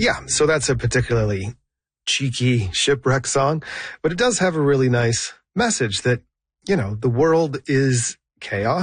Yeah, so that's a particularly cheeky shipwreck song, but it does have a really nice message that, the world is chaos.